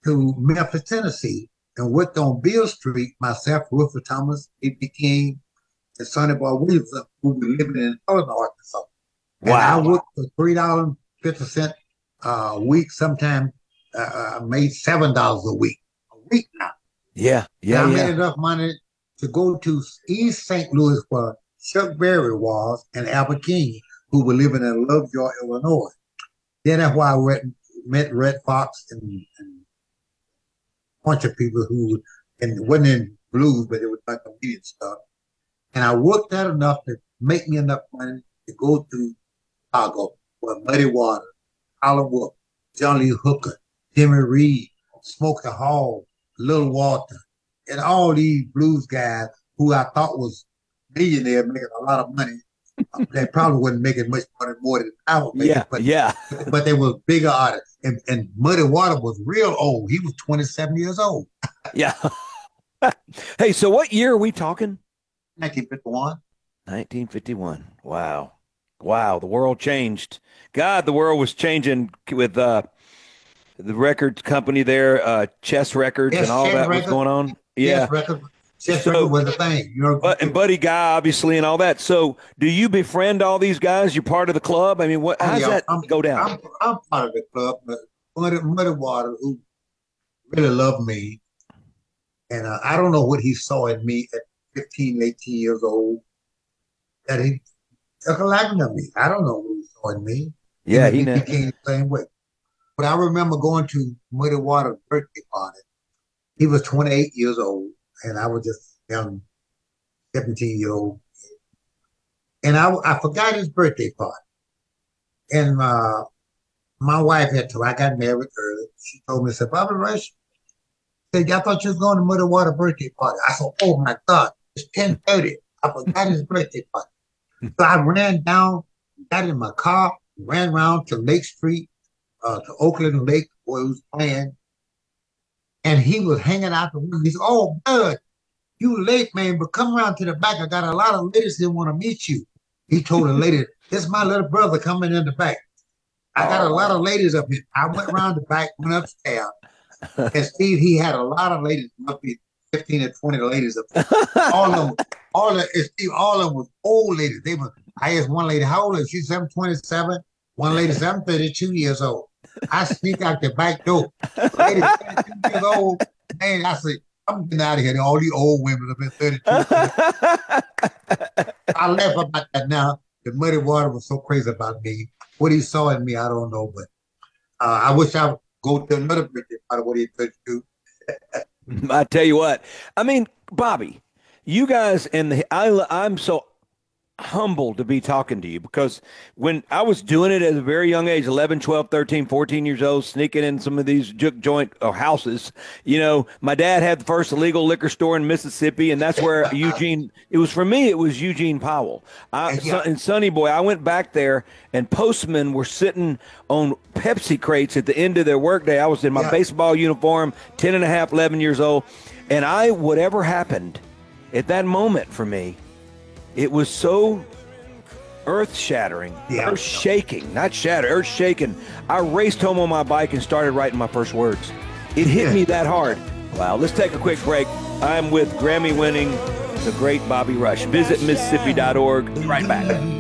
to Memphis, Tennessee, and worked on Beale Street. Myself, Wilford Thomas, A.P. King, and Sonny Boy Williamson, who were living in Northern Arkansas. And I Wow. worked for $3.50 a week. Sometimes I made $7 a week now. Yeah. And Yeah. I made Yeah. enough money to go to East St. Louis where Chuck Berry was and Albert King, who were living in Lovejoy, Illinois. Then that's why met Red Fox and a bunch of people who and wasn't in blues, but it was like comedian stuff. And I worked out enough to make me enough money to go to Chicago where Muddy Water, Holland Wolf, John Lee Hooker, Jimmy Reed, Smokey Hall, Little Walter, and all these blues guys who I thought was millionaires making a lot of money. They probably wasn't making much money more than I was making, Yeah. Yeah. but they were bigger artists. And Muddy Water was real old. He was 27 years old, Yeah. Hey, so what year are we talking? 1951. 1951. Wow. Wow. The world changed. God, the world was changing with the record company there, Chess Records, and Yes, all Chess that was Records. going on. Yes, Yeah. record. Chess Record So, was the thing. You know, and Buddy Guy, obviously, and all that. So, do you befriend all these guys? You're part of the club? I mean, what? oh How's yeah, that go down? I'm part of the club, but Muddy Water, who really loved me, and I don't know what he saw in me at 15, 18 years old that he took a liking to me. I don't know what he saw in me. Him Yeah, and he B.B. know. King the same way. But I remember going to Muddy Water's birthday party. He was 28 years old, and I was just young, 17-year-old. And I forgot his birthday party. And my wife had to, I got married early. She told me, said, Bobby Rush, said, I thought you was going to Muddy Water birthday party. I said, oh my God, it's 10:30. I forgot his birthday party. So I ran down, got in my car, ran around to Lake Street, to Oakland Lake, where he was playing. And he was hanging out the window. He said, oh, Bud, you late, man, but come around to the back. I got a lot of ladies that want to meet you. He told a lady, this is my little brother coming in the back. I got a lot of Oh. ladies up here. I went around the back, went upstairs, and Steve, he had a lot of ladies, must be 15 or 20 ladies up there. All of them, Steve, all of them was old ladies. I asked one lady, how old is she? 727. One lady said, I'm 32 years old. I sneak out the back door. The lady 32 years old. Man, I said, I'm getting out of here. All these old women have been 32. I laugh about that now. The Muddy Water was so crazy about me. What he saw in me, I don't know, but I wish I would go to another birthday party what he could do. I tell you what. I mean, Bobby, you guys and I'm so humbled to be talking to you because when I was doing it at a very young age, 11, 12, 13, 14 years old, sneaking in some of these juke joint or houses, my dad had the first illegal liquor store in Mississippi, and that's where it was for me, it was Eugene Powell. Yeah, And Sonny Boy, I went back there, and postmen were sitting on Pepsi crates at the end of their workday. I was in my yeah, baseball uniform, 10 and a half, 11 years old, and whatever happened at that moment for me, it was so earth-shattering, yeah. earth-shaking, not shatter, earth-shaking. I raced home on my bike and started writing my first words. It hit me that hard. Wow, let's take a quick break. I'm with Grammy-winning, the great Bobby Rush. Visit Mississippi.org. Right back.